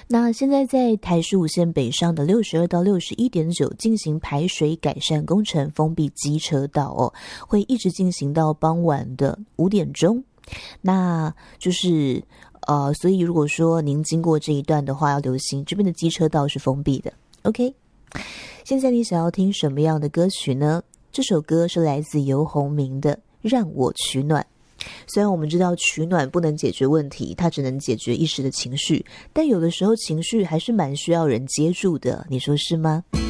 那现在在台15线北上的62到61.9进行排水改善工程，封闭机车道哦，会一直进行到傍晚的5点钟。那就是所以如果说您经过这一段的话，要留心这边的机车道是封闭的。 OK， 现在你想要听什么样的歌曲呢？这首歌是来自游鸿明的《让我取暖》。虽然我们知道取暖不能解决问题，它只能解决一时的情绪，但有的时候情绪还是蛮需要人接住的，你说是吗？